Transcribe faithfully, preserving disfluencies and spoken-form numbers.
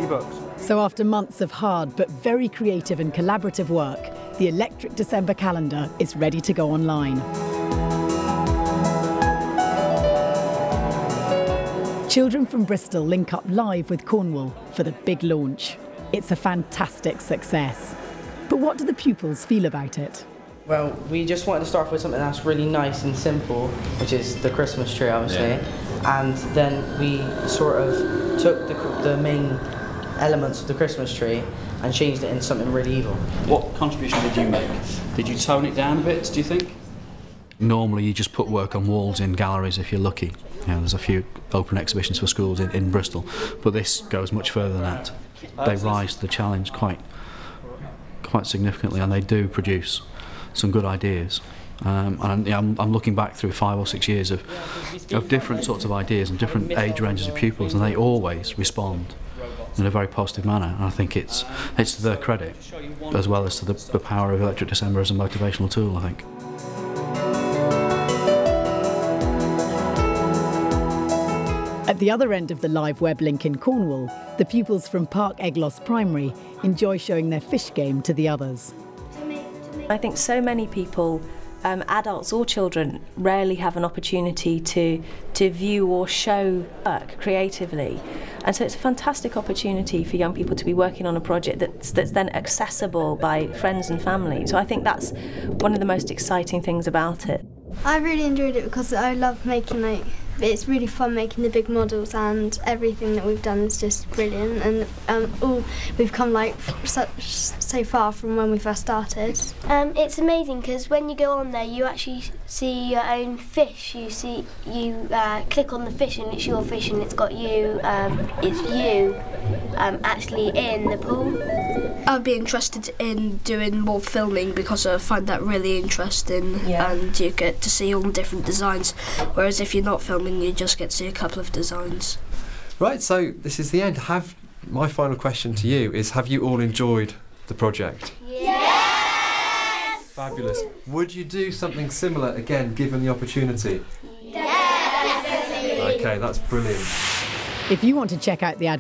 your books. So after months of hard but very creative and collaborative work, the Electric December calendar is ready to go online. Children from Bristol link up live with Cornwall for the big launch. It's a fantastic success. But what do the pupils feel about it? Well, we just wanted to start off with something that's really nice and simple, which is the Christmas tree, obviously. Yeah. And then we sort of took the, the main elements of the Christmas tree and changed it into something really evil. What contribution did you make? Did you tone it down a bit, do you think? Normally you just put work on walls in galleries if you're lucky. You know, there's a few open exhibitions for schools in, in Bristol, but this goes much further than that. They rise to the challenge quite, quite significantly, and they do produce some good ideas. Um, and yeah, I'm, I'm looking back through five or six years of, of different sorts of ideas and different age ranges of pupils, and they always respond in a very positive manner. And I think it's it's to their credit, as well as to the, the power of Electric December as a motivational tool, I think. At the other end of the live web link in Cornwall, the pupils from Park Eglos Primary enjoy showing their fish game to the others. I think so many people, um, adults or children, rarely have an opportunity to, to view or show work creatively. And so it's a fantastic opportunity for young people to be working on a project that's, that's then accessible by friends and family. So I think that's one of the most exciting things about it. I really enjoyed it because I love making, like, it's really fun making the big models, and everything that we've done is just brilliant, and um, all we've come like so, so far from when we first started. Um, it's amazing because when you go on there you actually see your own fish. You see, you uh, click on the fish and it's your fish and it's got you, um, it's you um, actually in the pool. I'd be interested in doing more filming because I find that really interesting, yeah. And you get to see all the different designs, whereas if you're not filming you just get to see a couple of designs. Right, so this is the end. Have my final question to you is, have you all enjoyed the project? Yes! Fabulous. Would you do something similar again given the opportunity? Yes, definitely. Okay, that's brilliant. If you want to check out the advert